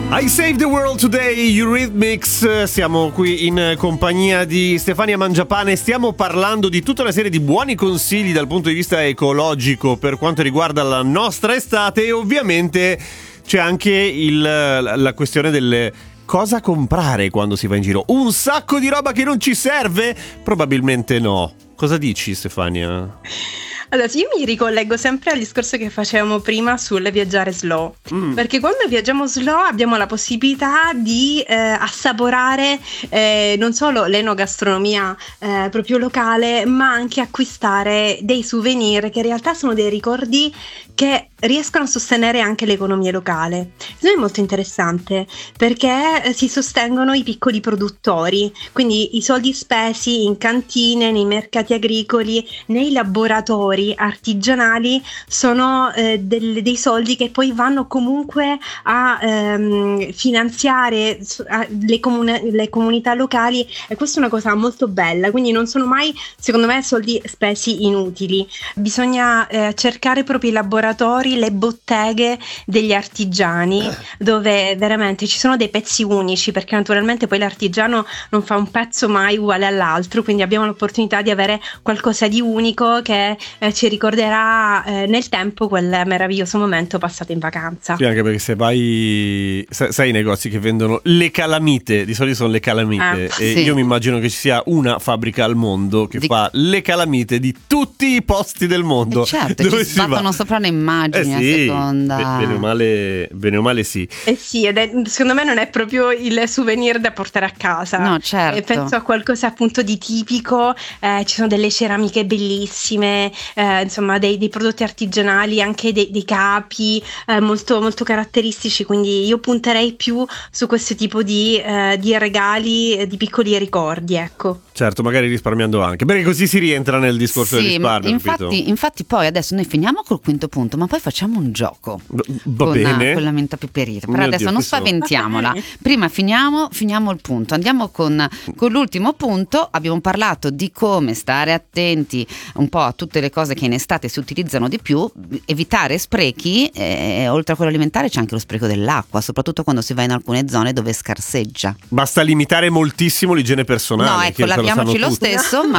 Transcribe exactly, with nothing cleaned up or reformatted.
I Save the World Today, Eurythmics. Siamo qui in compagnia di Stefania Mangiapane. Stiamo parlando di tutta una serie di buoni consigli dal punto di vista ecologico per quanto riguarda la nostra estate, e ovviamente c'è anche il, la questione delle cosa comprare quando si va in giro. Un sacco di roba che non ci serve? Probabilmente no. Cosa dici, Stefania? Allora, io mi ricollego sempre al discorso che facevamo prima sul viaggiare slow, mm. perché quando viaggiamo slow abbiamo la possibilità di eh, assaporare eh, non solo l'enogastronomia eh, proprio locale, ma anche acquistare dei souvenir che in realtà sono dei ricordi che riescono a sostenere anche l'economia locale. Questo è molto interessante perché si sostengono i piccoli produttori, quindi i soldi spesi in cantine, nei mercati agricoli, nei laboratori artigianali sono eh, del, dei soldi che poi vanno comunque a ehm, finanziare a, le, comune, le comunità locali, e questa è una cosa molto bella, quindi non sono mai, secondo me, soldi spesi inutili. Bisogna eh, cercare proprio i laboratori, le botteghe degli artigiani, dove veramente ci sono dei pezzi unici, perché naturalmente poi l'artigiano non fa un pezzo mai uguale all'altro, quindi abbiamo l'opportunità di avere qualcosa di unico che eh, ci ricorderà eh, nel tempo quel meraviglioso momento passato in vacanza. Sì, anche perché se vai, sai, sai i negozi che vendono le calamite, di solito sono le calamite, eh, e sì. io mi immagino che ci sia una fabbrica al mondo che di... fa le calamite di tutti i posti del mondo. E certo, dove ci sbattono sopra le immagini eh sì, a seconda. Bene o male, bene o male sì. Eh sì, ed è, secondo me non è proprio il souvenir da portare a casa. No, certo. E penso a qualcosa appunto di tipico, eh, ci sono delle ceramiche bellissime, eh, insomma dei, dei prodotti artigianali, anche dei, dei capi eh, molto, molto caratteristici, quindi io punterei più su questo tipo di, eh, di regali, eh, di piccoli ricordi, ecco. Certo, magari risparmiando anche, perché così si rientra nel discorso sì, del risparmio. Infatti, infatti poi adesso noi finiamo col quinto punto, ma poi facciamo un gioco Va con, bene. con la menta peperita. Però Mio adesso Dio, non questo... spaventiamola. Prima finiamo, finiamo il punto. Andiamo con, con l'ultimo punto. Abbiamo parlato di come stare attenti un po' a tutte le cose che in estate si utilizzano di più, evitare sprechi, e oltre a quello alimentare c'è anche lo spreco dell'acqua, soprattutto quando si va in alcune zone dove scarseggia. Basta limitare moltissimo l'igiene personale. No, ecco, laviamoci lo stesso, ma